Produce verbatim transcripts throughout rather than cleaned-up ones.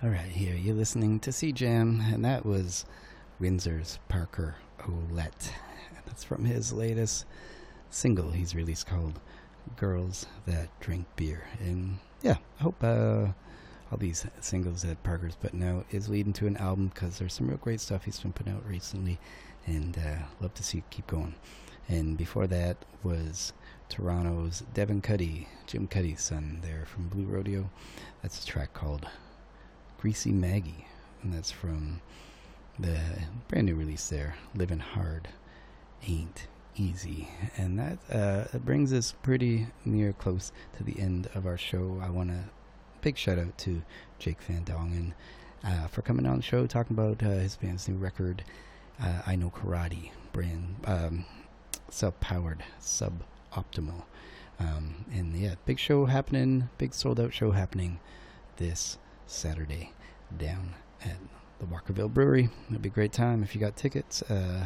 All right, here you're listening to C Jam, and that was Windsor's Parker Ouellette. That's from his latest single he's released called Girls That Drink Beer. And yeah, I hope uh, all these singles that Parker's putting out is leading to an album, because there's some real great stuff he's been putting out recently, and uh, love to see it keep going. And before that was Toronto's Devin Cuddy, Jim Cuddy's son there from Blue Rodeo. That's a track called Greasy Maggie, and that's from the brand new release there, Living Hard Ain't Easy. And that uh, brings us pretty near close to the end of our show. I want to big shout out to Jake Van Dongen uh, for coming on the show, talking about uh, his band's new record, uh, I Know Karate, brand um, sub-powered, sub-optimal. Um, and yeah, big show happening, big sold out show happening this Saturday down at the Walkerville Brewery. It'll be a great time if you got tickets. Uh,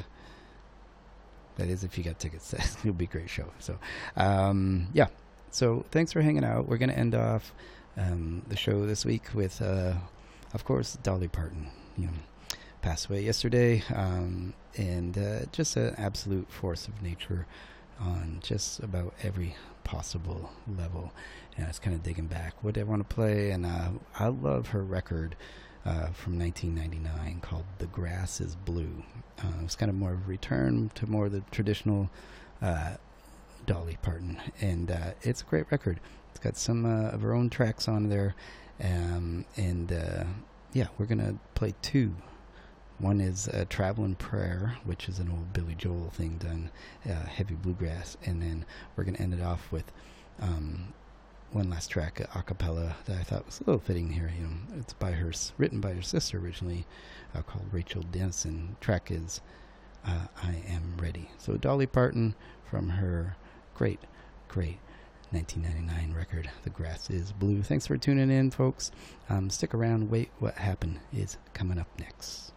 that is, if you got tickets, it'll be a great show. So, um, yeah. So thanks for hanging out. We're going to end off um, the show this week with, uh, of course, Dolly Parton. You know, passed away yesterday, um, and uh, just an absolute force of nature on just about every possible level. And I was kind of digging back what did I want to play, and uh, I love her record uh, from nineteen ninety-nine called The Grass is Blue. Uh, it was kind of more of a return to more of the traditional uh, Dolly Parton, and uh, it's a great record. It's got some uh, of her own tracks on there, um, and uh, yeah, we're going to play two. One is uh, Traveling Prayer, which is an old Billy Joel thing done, uh, heavy bluegrass. And then we're going to end it off with um, one last track, a cappella, that I thought was a little fitting here. You know, it's by her, written by her sister originally, uh, called Rachel Denison. Track is uh, I Am Ready. So Dolly Parton from her great, great nineteen ninety-nine record, The Grass is Blue. Thanks for tuning in, folks. Um, stick around. Wait What Happened is coming up next.